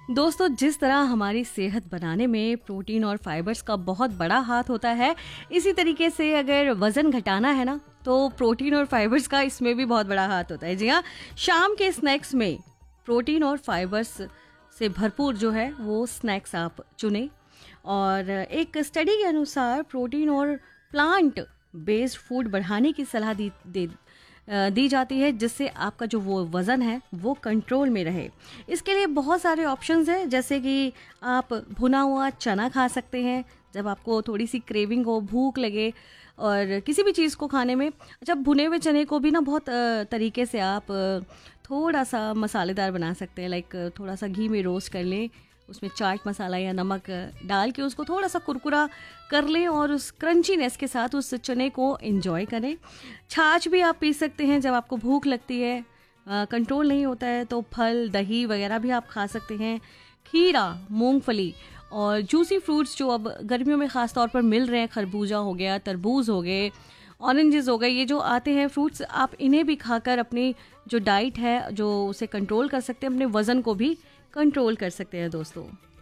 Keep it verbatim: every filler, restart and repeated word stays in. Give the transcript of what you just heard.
दोस्तों, जिस तरह हमारी सेहत बनाने में प्रोटीन और फाइबर्स का बहुत बड़ा हाथ होता है, इसी तरीके से अगर वज़न घटाना है ना, तो प्रोटीन और फाइबर्स का इसमें भी बहुत बड़ा हाथ होता है। जी हाँ, शाम के स्नैक्स में प्रोटीन और फाइबर्स से भरपूर जो है वो स्नैक्स आप चुनें। और एक स्टडी के अनुसार प्रोटीन और प्लांट बेस्ड फूड बढ़ाने की सलाह दी दे अ, दी जाती है, जिससे आपका जो वो वज़न है वो कंट्रोल में रहे। इसके लिए बहुत सारे ऑप्शंस हैं, जैसे कि आप भुना हुआ चना खा सकते हैं जब आपको थोड़ी सी क्रेविंग हो, भूख लगे और किसी भी चीज़ को खाने में। अच्छा, भुने हुए चने को भी ना बहुत अ, तरीके से आप अ, थोड़ा सा मसालेदार बना सकते हैं। लाइक थोड़ा सा घी में रोस्ट कर लें, उसमें चाट मसाला या नमक डाल के उसको थोड़ा सा कुरकुरा कर लें और उस क्रंचीनेस के साथ उस चने को एंजॉय करें। छाछ भी आप पी सकते हैं जब आपको भूख लगती है, कंट्रोल नहीं होता है, तो फल दही वगैरह भी आप खा सकते हैं। खीरा, मूंगफली और जूसी फ्रूट्स जो अब गर्मियों में ख़ास तौर पर मिल रहे हैं, खरबूजा हो गया, तरबूज हो गए, ऑरेंजेस हो गए, ये जो आते हैं फ्रूट्स, आप इन्हें भी खाकर अपनी जो डाइट है जो उसे कंट्रोल कर सकते हैं, अपने वज़न को भी कंट्रोल कर सकते हैं दोस्तों।